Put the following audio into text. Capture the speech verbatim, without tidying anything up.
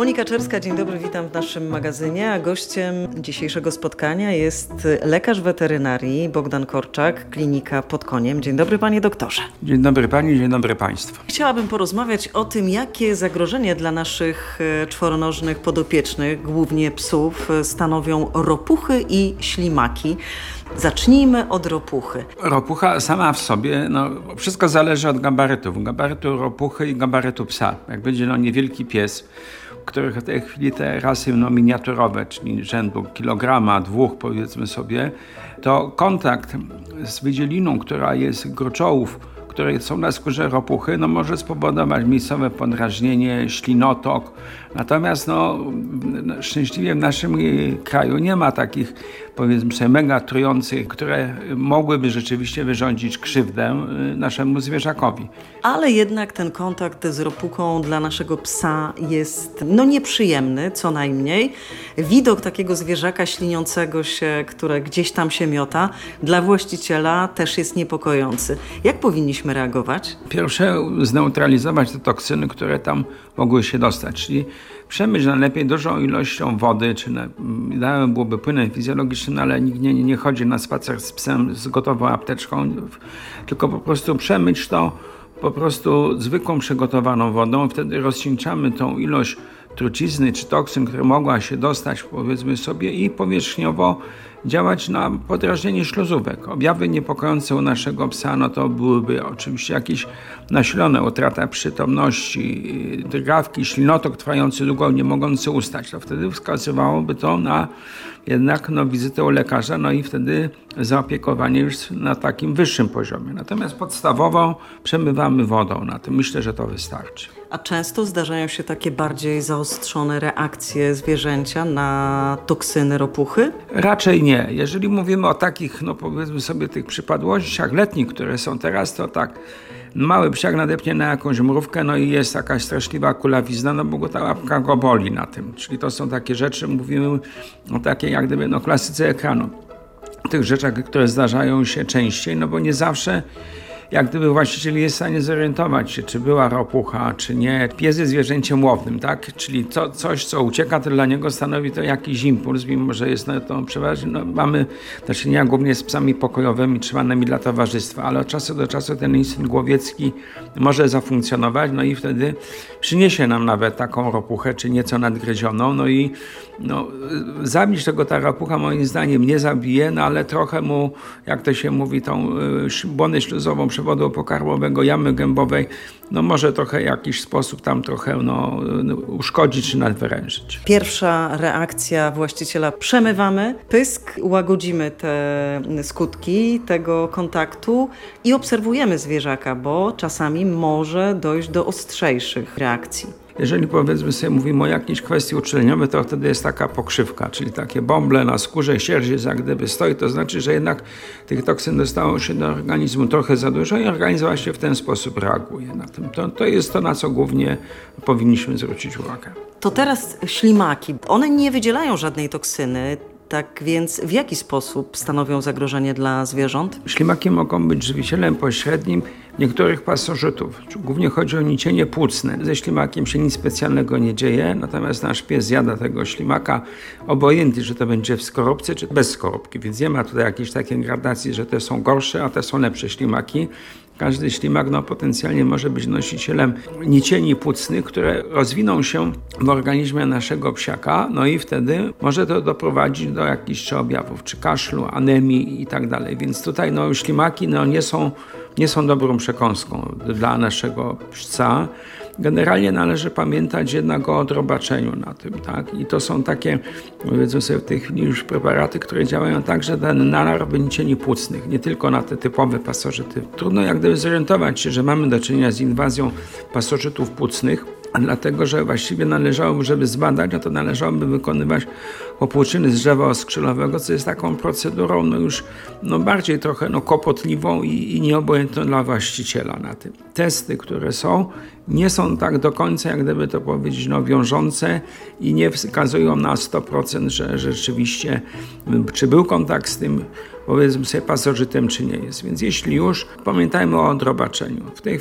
Monika Czerska, dzień dobry, witam w naszym magazynie, a gościem dzisiejszego spotkania jest lekarz weterynarii Bogdan Korczak, klinika pod Koniem. Dzień dobry, panie doktorze. Dzień dobry pani, dzień dobry państwu. Chciałabym porozmawiać o tym, jakie zagrożenie dla naszych czworonożnych podopiecznych, głównie psów, stanowią ropuchy i ślimaki. Zacznijmy od ropuchy. Ropucha sama w sobie, no wszystko zależy od gabarytów. Gabarytu ropuchy i gabarytu psa. Jak będzie no niewielki pies, których w tej chwili te rasy no, miniaturowe, czyli rzędu kilograma, dwóch powiedzmy sobie, to kontakt z wydzieliną, która jest groczołów, które są na skórze ropuchy, no może spowodować miejscowe podrażnienie, ślinotok. Natomiast no, szczęśliwie w naszym kraju nie ma takich, powiedzmy sobie, mega trujących, które mogłyby rzeczywiście wyrządzić krzywdę naszemu zwierzakowi. Ale jednak ten kontakt z ropuchą dla naszego psa jest no nieprzyjemny, co najmniej. Widok takiego zwierzaka śliniącego się, które gdzieś tam się miota, dla właściciela też jest niepokojący. Jak powinniśmy reagować? Pierwsze, zneutralizować te toksyny, które tam mogły się dostać, czyli przemyć najlepiej dużą ilością wody, czy idealnie byłoby płynem fizjologicznym, ale nikt nie, nie chodzi na spacer z psem z gotową apteczką, tylko po prostu przemyć to po prostu zwykłą przygotowaną wodą, wtedy rozcieńczamy tą ilość trucizny czy toksyn, które mogła się dostać, powiedzmy sobie, i powierzchniowo działać na podrażnienie śluzówek. Objawy niepokojące u naszego psa, no to byłyby oczywiście jakieś nasilone utrata przytomności, drgawki, ślinotok trwający długo, nie mogący ustać. To wtedy wskazywałoby to na jednak no, wizytę u lekarza, no i wtedy zaopiekowanie już na takim wyższym poziomie. Natomiast podstawowo przemywamy wodą na tym. Myślę, że to wystarczy. A często zdarzają się takie bardziej zaostrzone reakcje zwierzęcia na toksyny ropuchy? Raczej nie. Jeżeli mówimy o takich, no powiedzmy sobie, tych przypadłościach letnich, które są teraz, to tak, mały psiak nadepnie na jakąś mrówkę, no i jest jakaś straszliwa kulawizna, no bo go ta łapka go boli na tym. Czyli to są takie rzeczy, mówimy o takiej jak gdyby no, klasyce ekranu. Tych rzeczach, które zdarzają się częściej, no bo nie zawsze jak gdyby właściciel jest w stanie zorientować się, czy była ropucha, czy nie. Pies jest zwierzęciem łownym, tak? Czyli to, coś, co ucieka, to dla niego stanowi to jakiś impuls, mimo że jest no, to przeważnie, no, mamy do czynienia głównie z psami pokojowymi, trzymanymi dla towarzystwa, ale od czasu do czasu ten instynkt łowiecki może zafunkcjonować, no i wtedy przyniesie nam nawet taką ropuchę, czy nieco nadgryzioną, no i no, zabić tego ta ropucha moim zdaniem nie zabije, no ale trochę mu, jak to się mówi, tą y, błonę śluzową przewodu pokarmowego, jamy gębowej, no może trochę jakiś sposób tam trochę no, uszkodzić czy nadwyrężyć. Pierwsza reakcja właściciela: przemywamy pysk, łagodzimy te skutki tego kontaktu i obserwujemy zwierzaka, bo czasami może dojść do ostrzejszych reakcji. Jeżeli powiedzmy sobie mówimy o jakiejś kwestii uczuleniowej, to wtedy jest taka pokrzywka, czyli takie bąble na skórze, sierść jest jak gdyby stoi, to znaczy, że jednak tych toksyn dostało się do organizmu trochę za dużo i organizm właśnie w ten sposób reaguje na tym. To, to jest to, na co głównie powinniśmy zwrócić uwagę. To teraz ślimaki. One nie wydzielają żadnej toksyny. Tak więc w jaki sposób stanowią zagrożenie dla zwierząt? Ślimaki mogą być żywicielem pośrednim niektórych pasożytów. Głównie chodzi o nicienie płucne. Ze ślimakiem się nic specjalnego nie dzieje, natomiast nasz pies zjada tego ślimaka, obojętnie, czy to będzie w skorupce, czy bez skorupki. Więc nie ma tutaj jakiejś takiej gradacji, że te są gorsze, a te są lepsze ślimaki. Każdy ślimak no, potencjalnie może być nosicielem nicieni płucnych, które rozwiną się w organizmie naszego psiaka, no i wtedy może to doprowadzić do jakichś czy objawów, czy kaszlu, anemii i tak dalej. Więc tutaj no, ślimaki no, nie są, nie są dobrą przekąską dla naszego psa. Generalnie należy pamiętać jednak o odrobaczeniu na tym, tak? I to są takie, powiedzmy sobie w tej chwili już preparaty, które działają także na narwy nicieni płucnych, nie tylko na te typowe pasożyty. Trudno jak gdyby zorientować się, że mamy do czynienia z inwazją pasożytów płucnych, a dlatego, że właściwie należałoby, żeby zbadać, no to należałoby wykonywać opłuczyny z drzewa skrzydłowego, co jest taką procedurą no już no bardziej trochę no kłopotliwą i, i nieobojętną dla właściciela na tym. Testy, które są, nie są tak do końca, jak gdyby to powiedzieć, no wiążące i nie wskazują na sto procent, że rzeczywiście czy był kontakt z tym, powiedzmy sobie, pasożytem, czy nie jest. Więc jeśli już, pamiętajmy o odrobaczeniu. W tej